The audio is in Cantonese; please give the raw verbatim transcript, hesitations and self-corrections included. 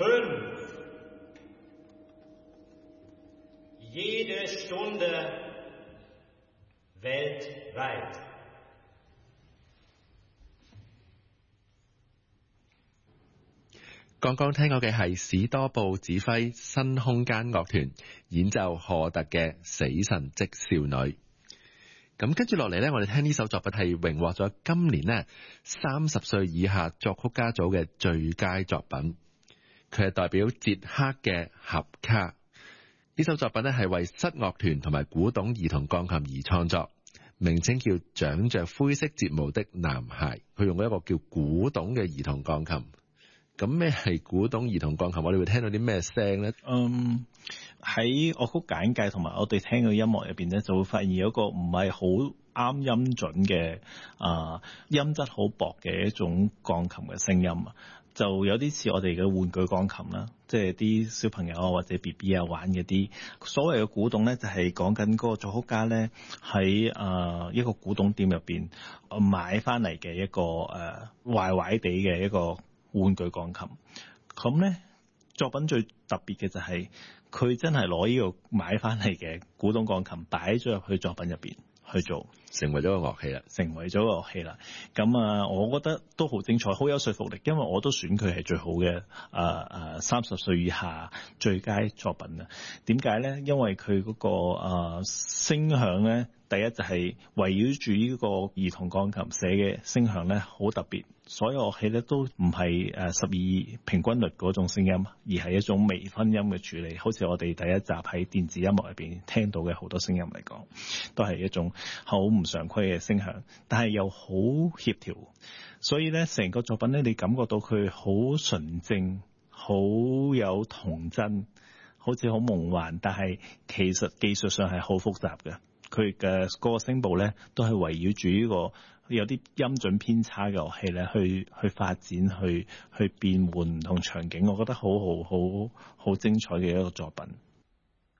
fünf. Jede Stunde weltweit. 剛剛聽過嘅係史多布指揮新空間樂團演奏賀特嘅《死神即少女》。咁跟住落嚟呢，我哋聽呢首作品係榮獲咗今年呢三十歲以下作曲家組嘅最佳作品。佢係代表捷克嘅合卡。呢首作品呢係為室樂團同埋古董兒童鋼琴而創作，名稱叫《長着灰色睫毛的男孩》。佢用咗一個叫古董嘅兒童鋼琴。咁咩係古董兒童鋼琴？我哋會聽到啲咩聲呢？ 嗯，喺樂曲簡介同埋我哋聽嘅音樂入邊咧，就會發現有一個唔係好啱音準嘅啊、呃、音質好薄嘅一種鋼琴嘅聲音啊，就有啲似我哋嘅玩具鋼琴啦，即係啲小朋友啊或者 B B 啊玩嘅啲所謂嘅古董咧，就係講緊嗰個作曲家咧喺啊一個古董店入邊買翻嚟嘅一個誒、呃、壞壞地嘅一個玩具鋼琴。咁咧作品最特別嘅就係佢真係攞呢個買翻嚟嘅古董鋼琴擺咗入去作品入邊去做， 成為咗個樂器啦， 成為咗個樂器啦。咁啊，我覺得都好精彩，好有說服力，因為我都選佢係最好嘅誒誒三十歲以下最佳作品啊。點解咧？因為佢嗰個誒聲響咧，第一就係圍繞住呢個兒童鋼琴寫嘅聲響咧，好特別。所有樂器咧都唔係誒十二平均律嗰種聲音，而係一種微分音嘅處理。好似我哋第一集喺電子音樂入邊聽到嘅好多聲音嚟講，都係一種好唔常規嘅聲響，但係又好協調。所以咧，成個作品咧，你感覺到佢好純正，好有童真，好似好夢幻，但係其實技術上係好複雜嘅。佢嘅嗰個聲部咧，都係圍繞住呢個有啲音準偏差嘅樂器咧，去去發展，去去變換唔同場景。我覺得好好好好精彩嘅一個作品。